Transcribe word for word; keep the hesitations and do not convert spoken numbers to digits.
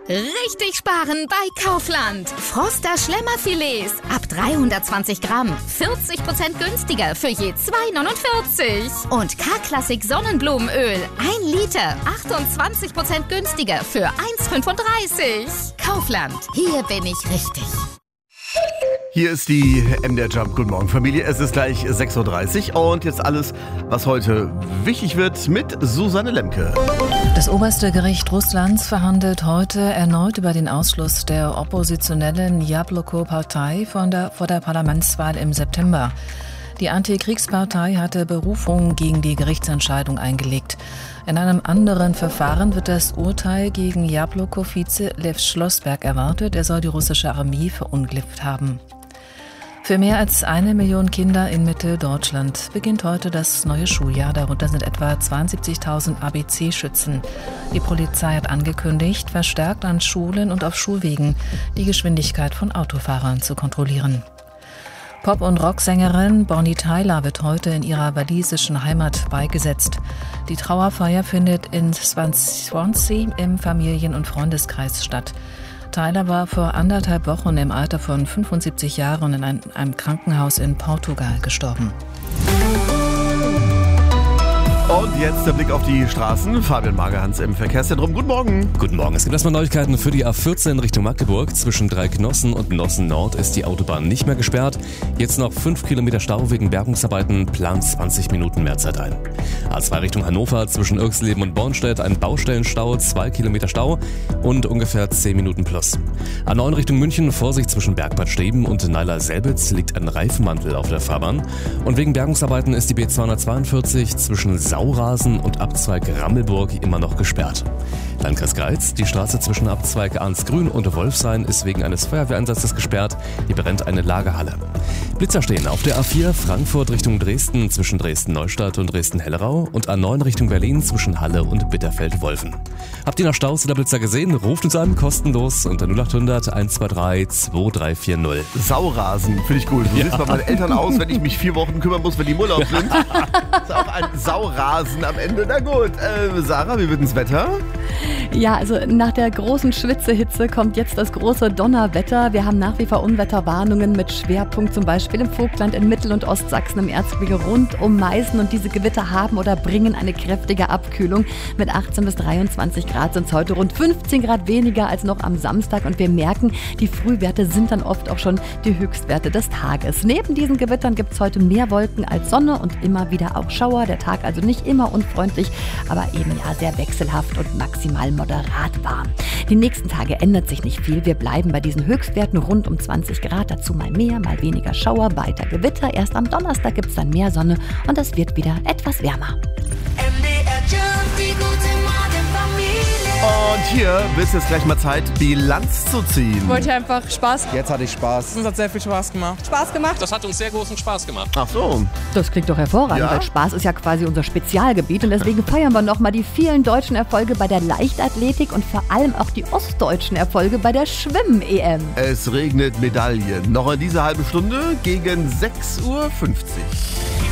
Richtig sparen bei Kaufland. Froster Schlemmerfilets ab dreihundertzwanzig Gramm. vierzig Prozent günstiger für je zwei neunundvierzig. Und K-Klassik Sonnenblumenöl. ein Liter. achtundzwanzig Prozent günstiger für eins fünfunddreißig. Kaufland. Hier bin ich richtig. Hier ist die M D R Jump. Guten Morgen, Familie. Es ist gleich sechs Uhr dreißig und jetzt alles, was heute wichtig wird mit Susanne Lemke. Das oberste Gericht Russlands verhandelt heute erneut über den Ausschluss der oppositionellen Jabloko-Partei von der, vor der Parlamentswahl im September. Die Antikriegspartei hatte Berufung gegen die Gerichtsentscheidung eingelegt. In einem anderen Verfahren wird das Urteil gegen Jabloko-Vize Lev Schlossberg erwartet. Er soll die russische Armee verunglückt haben. Für mehr als eine Million Kinder in Mitteldeutschland beginnt heute das neue Schuljahr. Darunter sind etwa zweiundsiebzigtausend A B C-Schützen. Die Polizei hat angekündigt, verstärkt an Schulen und auf Schulwegen die Geschwindigkeit von Autofahrern zu kontrollieren. Pop- und Rocksängerin Bonnie Tyler wird heute in ihrer walisischen Heimat beigesetzt. Die Trauerfeier findet in Swansea im Familien- und Freundeskreis statt. Tyler war vor anderthalb Wochen im Alter von fünfundsiebzig Jahren in einem Krankenhaus in Portugal gestorben. Und jetzt der Blick auf die Straßen. Fabian Magerhans im Verkehrszentrum. Guten Morgen. Guten Morgen. Es gibt erstmal Neuigkeiten für die A vierzehn Richtung Magdeburg. Zwischen Dreiknossen und Nossen Nord ist die Autobahn nicht mehr gesperrt. Jetzt noch fünf Kilometer Stau wegen Bergungsarbeiten, plant zwanzig Minuten Mehrzeit ein. A zwei Richtung Hannover, zwischen Irxleben und Bornstedt ein Baustellenstau, zwei Kilometer Stau und ungefähr zehn Minuten plus. A neun Richtung München, Vorsicht zwischen Bergbad Steben und Neiler-Selbitz liegt ein Reifenmantel auf der Fahrbahn. Und wegen Bergungsarbeiten ist die B zweihundertzweiundvierzig zwischen Saurasen und Abzweig Rammelburg immer noch gesperrt. Landkreis Greiz, die Straße zwischen Abzweig Arnsgrün und Wolfshain ist wegen eines Feuerwehreinsatzes gesperrt. Hier brennt eine Lagerhalle. Blitzer stehen auf der A vier Frankfurt Richtung Dresden zwischen Dresden-Neustadt und Dresden-Hellerau und A neun Richtung Berlin zwischen Halle und Bitterfeld-Wolfen. Habt ihr noch Staus oder Blitzer gesehen? Ruft uns an, kostenlos unter null acht hundert eins zwei drei zwei drei vier null. Saurasen, finde ich gut. So ja. Sieht es bei meinen Eltern aus, wenn ich mich vier Wochen kümmern muss, wenn die im Urlaub sind. Das ist auch ein Saurasen am Ende. Na gut, äh, Sarah, wie wird das Wetter? Ja, also nach der großen Schwitzehitze kommt jetzt das große Donnerwetter. Wir haben nach wie vor Unwetterwarnungen mit Schwerpunkt zum Beispiel im Vogtland, in Mittel- und Ostsachsen, im Erzgebirge rund um Meißen. Und diese Gewitter haben oder bringen eine kräftige Abkühlung. Mit achtzehn bis dreiundzwanzig Grad sind es heute rund fünfzehn Grad weniger als noch am Samstag. Und wir merken, die Frühwerte sind dann oft auch schon die Höchstwerte des Tages. Neben diesen Gewittern gibt es heute mehr Wolken als Sonne und immer wieder auch Schauer. Der Tag also nicht immer unfreundlich, aber eben ja sehr wechselhaft und maximal moderat warm. Die nächsten Tage ändert sich nicht viel. Wir bleiben bei diesen Höchstwerten rund um zwanzig Grad. Dazu mal mehr, mal weniger Schauer, weiter Gewitter. Erst am Donnerstag gibt es dann mehr Sonne und es wird wieder etwas wärmer. M D R Jump, die gute Morgenfamilie. Und hier wird es jetzt gleich mal Zeit, Bilanz zu ziehen. Ich wollte einfach Spaß. Jetzt hatte ich Spaß. Uns hat sehr viel Spaß gemacht. Spaß gemacht? Das hat uns sehr großen Spaß gemacht. Ach so. Das klingt doch hervorragend, Ja? weil Spaß ist ja quasi unser Spezialgebiet und deswegen feiern wir nochmal die vielen deutschen Erfolge bei der Leichtathletik und vor allem auch die ostdeutschen Erfolge bei der Schwimmen-E M. Es regnet Medaillen. Noch in dieser halben Stunde gegen sechs Uhr fünfzig.